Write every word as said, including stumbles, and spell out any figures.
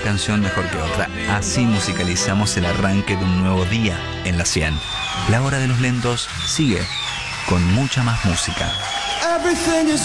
canción mejor que otra. Así musicalizamos el arranque de un nuevo día en la cien. La hora de los lentos sigue con mucha más música. Everything is